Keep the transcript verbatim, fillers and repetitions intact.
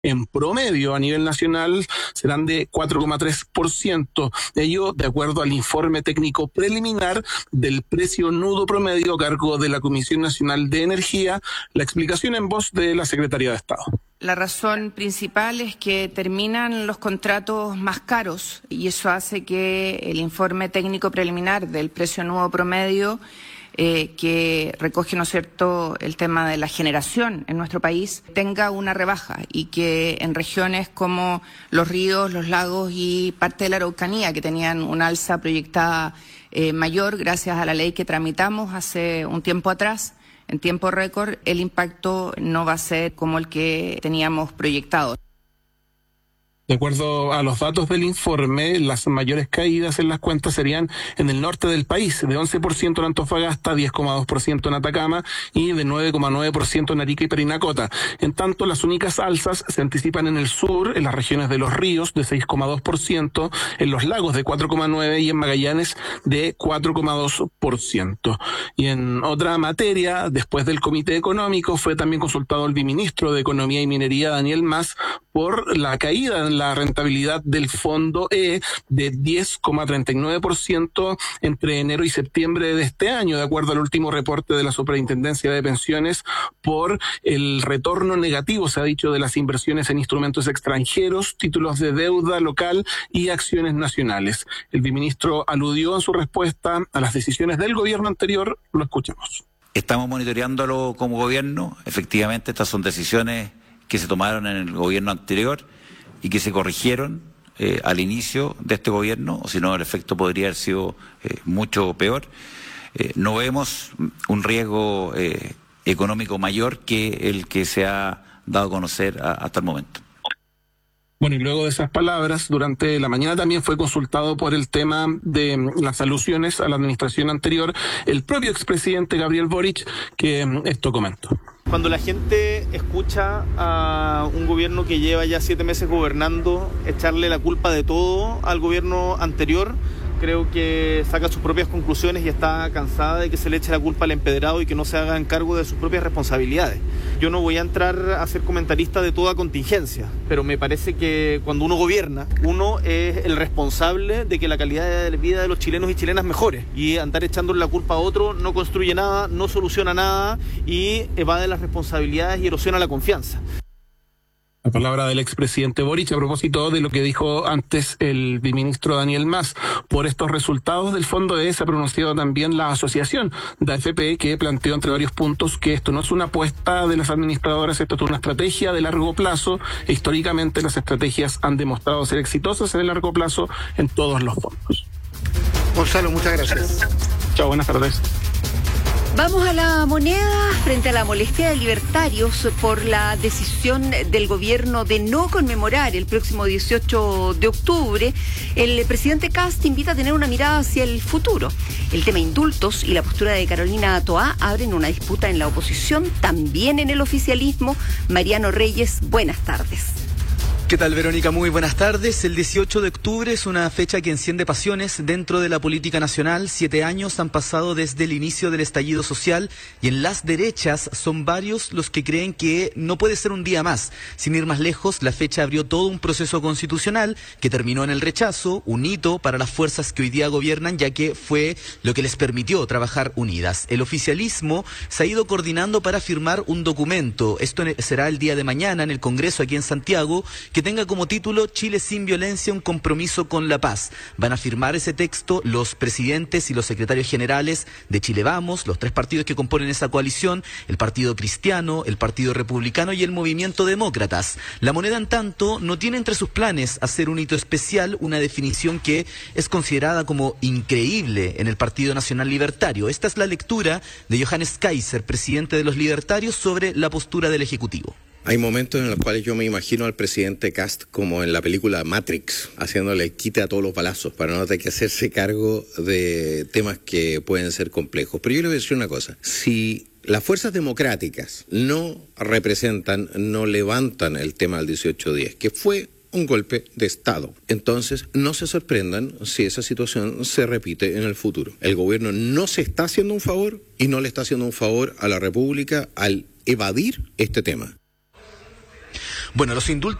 en promedio a nivel nacional serán de cuatro coma tres por ciento. Ello de acuerdo al informe técnico preliminar del precio nudo promedio a cargo de la Comisión Nacional de Energía. La explicación en voz de la Secretaría de Estado. La razón principal es que terminan los contratos más caros y eso hace que el informe técnico preliminar del precio nudo promedio Eh, que recoge, ¿no es cierto?, el tema de la generación en nuestro país, tenga una rebaja y que en regiones como los ríos, los lagos y parte de la Araucanía, que tenían una alza proyectada eh, mayor gracias a la ley que tramitamos hace un tiempo atrás, en tiempo récord, el impacto no va a ser como el que teníamos proyectado. De acuerdo a los datos del informe, las mayores caídas en las cuentas serían en el norte del país, de once por ciento en Antofagasta, diez coma dos por ciento en Atacama y de nueve coma nueve por ciento en Arica y Parinacota. En tanto, las únicas alzas se anticipan en el sur, en las regiones de los ríos, de seis coma dos por ciento, en los lagos de cuatro coma nueve por ciento y en Magallanes de cuatro coma dos por ciento. Y en otra materia, después del Comité Económico, fue también consultado el viceministro de Economía y Minería, Daniel Mas, por la caída en la rentabilidad del Fondo E de diez coma treinta y nueve por ciento entre enero y septiembre de este año, de acuerdo al último reporte de la Superintendencia de Pensiones, por el retorno negativo, se ha dicho, de las inversiones en instrumentos extranjeros, títulos de deuda local y acciones nacionales. El viceministro aludió en su respuesta a las decisiones del gobierno anterior. Lo escuchamos. Estamos monitoreándolo como gobierno. Efectivamente, estas son decisiones que se tomaron en el gobierno anterior y que se corrigieron eh, al inicio de este gobierno, o si no el efecto podría haber sido eh, mucho peor. Eh, no vemos un riesgo eh, económico mayor que el que se ha dado a conocer a, hasta el momento. Bueno, y luego de esas palabras, durante la mañana también fue consultado por el tema de las alusiones a la administración anterior el propio expresidente Gabriel Boric, que esto comentó. Cuando la gente escucha a un gobierno que lleva ya siete meses gobernando echarle la culpa de todo al gobierno anterior, creo que saca sus propias conclusiones y está cansada de que se le eche la culpa al empedrado y que no se haga cargo de sus propias responsabilidades. Yo no voy a entrar a ser comentarista de toda contingencia, pero me parece que cuando uno gobierna, uno es el responsable de que la calidad de vida de los chilenos y chilenas mejore. Y andar echándole la culpa a otro no construye nada, no soluciona nada y evade las responsabilidades y erosiona la confianza. La palabra del expresidente Boric a propósito de lo que dijo antes el viceministro Daniel Mas. Por estos resultados del Fondo E se ha pronunciado también la asociación de A F P, que planteó entre varios puntos que esto no es una apuesta de las administradoras, esto es una estrategia de largo plazo. E históricamente las estrategias han demostrado ser exitosas en el largo plazo en todos los fondos. Gonzalo, muchas gracias. Chao, buenas tardes. Vamos a la moneda. Frente a la molestia de libertarios por la decisión del gobierno de no conmemorar el próximo dieciocho de octubre, el presidente Kast invita a tener una mirada hacia el futuro. El tema indultos y la postura de Carolina Toá abren una disputa en la oposición, también en el oficialismo. Mariano Reyes, buenas tardes. ¿Qué tal, Verónica? Muy buenas tardes. El dieciocho de octubre es una fecha que enciende pasiones dentro de la política nacional. Siete años han pasado desde el inicio del estallido social y en las derechas son varios los que creen que no puede ser un día más. Sin ir más lejos, la fecha abrió todo un proceso constitucional que terminó en el rechazo, un hito para las fuerzas que hoy día gobiernan, ya que fue lo que les permitió trabajar unidas. El oficialismo se ha ido coordinando para firmar un documento. Esto será el día de mañana en el Congreso aquí en Santiago, que tenga como título Chile sin violencia, un compromiso con la paz. Van a firmar ese texto los presidentes y los secretarios generales de Chile Vamos, los tres partidos que componen esa coalición, el Partido Cristiano, el Partido Republicano y el Movimiento Demócratas. La moneda, en tanto, no tiene entre sus planes hacer un hito especial, una definición que es considerada como increíble en el Partido Nacional Libertario. Esta es la lectura de Johannes Kaiser, presidente de los Libertarios, sobre la postura del Ejecutivo. Hay momentos en los cuales yo me imagino al presidente Kast como en la película Matrix, haciéndole quite a todos los balazos para no tener que hacerse cargo de temas que pueden ser complejos. Pero yo le voy a decir una cosa, si las fuerzas democráticas no representan, no levantan el tema del dieciocho diez, que fue un golpe de Estado, entonces no se sorprendan si esa situación se repite en el futuro. El gobierno no se está haciendo un favor y no le está haciendo un favor a la República al evadir este tema. Bueno, los indultos